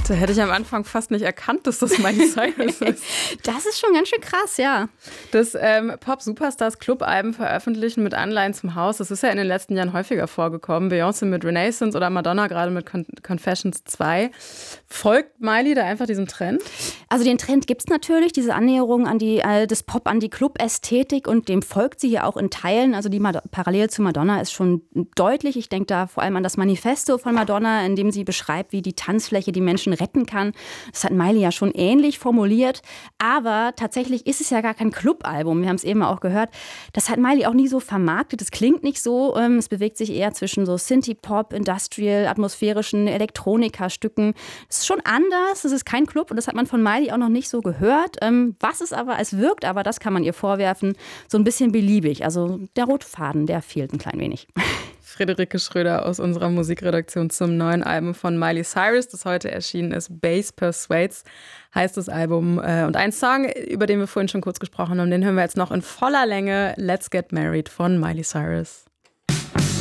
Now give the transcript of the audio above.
Da hätte ich am Anfang fast nicht erkannt, dass das Miley Cyrus ist. Das ist schon ganz schön krass, ja. Dass Pop-Superstars Clubalben veröffentlichen mit Anleihen zum Haus, das ist ja in den letzten Jahren häufiger vorgekommen. Beyoncé mit Renaissance oder Madonna gerade mit Confessions 2. Folgt Miley da einfach diesem Trend? Also den Trend gibt es natürlich, diese Annäherung an des Pop an die Club-Ästhetik, und dem folgt sie ja auch in Teilen. Also die Parallele zu Madonna ist schon deutlich. Ich denke da vor allem an das Manifesto von Madonna, in dem sie beschreibt, wie die Tanzfläche die Menschen retten kann. Das hat Miley ja schon ähnlich formuliert. Aber tatsächlich ist es ja gar kein Clubalbum. Wir haben es eben auch gehört. Das hat Miley auch nie so vermarktet. Es klingt nicht so. Es bewegt sich eher zwischen so Synthie-Pop, Industrial, atmosphärischen Elektronika-Stücken. Es ist schon anders. Es ist kein Club und das hat man von Miley auch noch nicht so gehört. Es wirkt aber, das kann man ihr vorwerfen, so ein bisschen beliebig. Also der rote Faden, der fehlt ein klein wenig. Friederike Schröder aus unserer Musikredaktion zum neuen Album von Miley Cyrus, das heute erschienen ist. Bass Persuades heißt das Album. Und ein Song, über den wir vorhin schon kurz gesprochen haben, den hören wir jetzt noch in voller Länge. Let's Get Married von Miley Cyrus.